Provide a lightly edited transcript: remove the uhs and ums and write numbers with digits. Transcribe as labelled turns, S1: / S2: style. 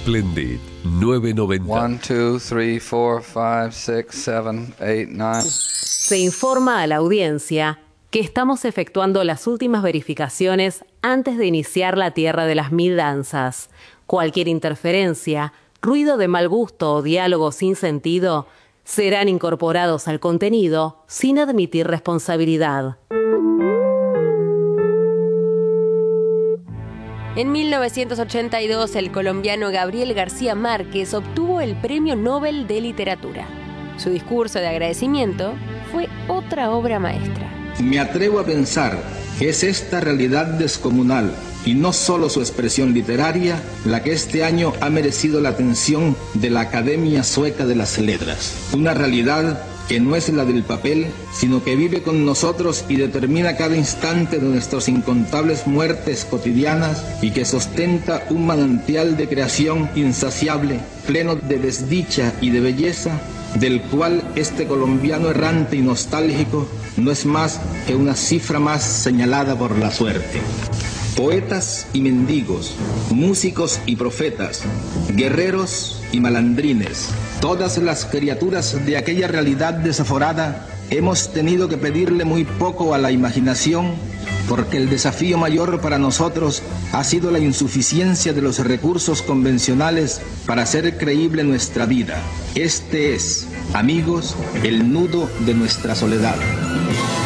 S1: Splendid 990.
S2: 1, 2, 3, 4, 5, 6, 7, 8, 9.
S3: Se informa a la audiencia que estamos efectuando las últimas verificaciones antes de iniciar la Tierra de las Mil Danzas. Cualquier interferencia, ruido de mal gusto o diálogo sin sentido serán incorporados al contenido sin admitir responsabilidad.
S4: En 1982, el colombiano Gabriel García Márquez obtuvo el Premio Nobel de Literatura. Su discurso de agradecimiento fue otra obra maestra.
S5: Me atrevo a pensar que es esta realidad descomunal y no solo su expresión literaria la que este año ha merecido la atención de la Academia Sueca de las Letras. Una realidad que no es la del papel, sino que vive con nosotros y determina cada instante de nuestras incontables muertes cotidianas y que sustenta un manantial de creación insaciable, pleno de desdicha y de belleza, del cual este colombiano errante y nostálgico no es más que una cifra más señalada por la suerte. Poetas y mendigos, músicos y profetas, guerreros y malandrines, todas las criaturas de aquella realidad desaforada, hemos tenido que pedirle muy poco a la imaginación, porque el desafío mayor para nosotros ha sido la insuficiencia de los recursos convencionales para hacer creíble nuestra vida. Este es, amigos, el nudo de nuestra soledad.